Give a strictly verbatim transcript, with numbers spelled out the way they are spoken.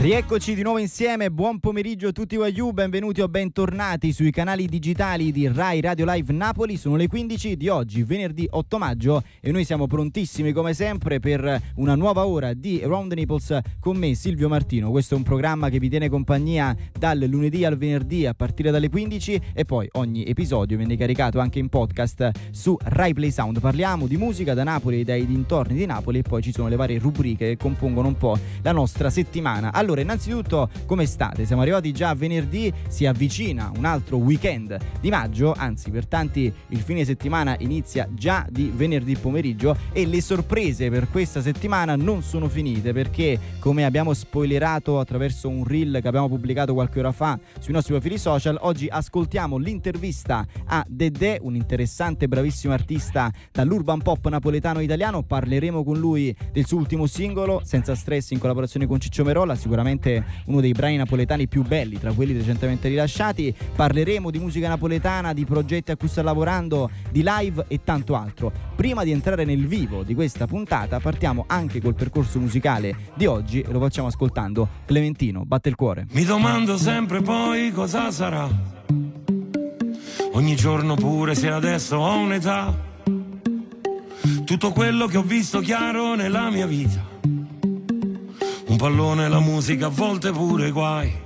Rieccoci di nuovo insieme, buon pomeriggio a tutti voi, benvenuti o bentornati sui canali digitali di Rai Radio Live Napoli. Sono le quindici di oggi, venerdì otto maggio, e noi siamo prontissimi come sempre per una nuova ora di Around the Naples con me, Silvio Martino. Questo è un programma che vi tiene compagnia dal lunedì al venerdì a partire dalle quindici, e poi ogni episodio viene caricato anche in podcast su Rai Play Sound. Parliamo di musica da Napoli e dai dintorni di Napoli, e poi ci sono le varie rubriche che compongono un po' la nostra settimana. Allora, innanzitutto, come state? Siamo arrivati già a venerdì, si avvicina un altro weekend di maggio, anzi per tanti il fine settimana inizia già di venerdì pomeriggio, e le sorprese per questa settimana non sono finite, perché come abbiamo spoilerato attraverso un reel che abbiamo pubblicato qualche ora fa sui nostri profili social, oggi ascoltiamo l'intervista a Dedè, un interessante e bravissimo artista dall'urban pop napoletano italiano. Parleremo con lui del suo ultimo singolo, Senza Stress, in collaborazione con Ciccio Merola, sicuramente uno dei brani napoletani più belli tra quelli recentemente rilasciati. Parleremo di musica napoletana, di progetti a cui sta lavorando, di live e tanto altro. Prima di entrare nel vivo di questa puntata, partiamo anche col percorso musicale di oggi e lo facciamo ascoltando Clementino, Batte il cuore. Mi domando sempre poi cosa sarà, ogni giorno, pure se adesso ho un'età, tutto quello che ho visto chiaro nella mia vita, un pallone, la musica, a volte pure guai,